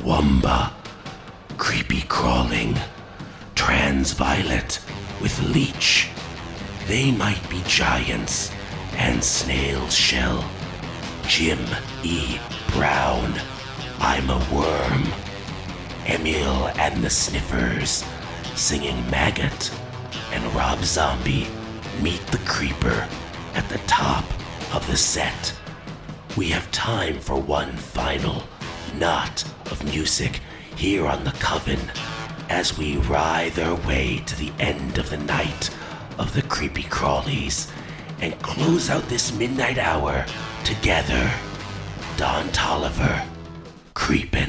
Wumba, creepy crawling, Transviolet with Leech. They might be giants, and Snail Shell. Jim E. Brown, I'm a worm. Emil and the Sniffers, singing Maggot. And Rob Zombie, meet the Creeper at the top of the set. We have time for one final knot of music here on the Coven as we writhe our way to the end of the night of the Creepy Crawlies and close out this midnight hour together. Don Tolliver, creepin'.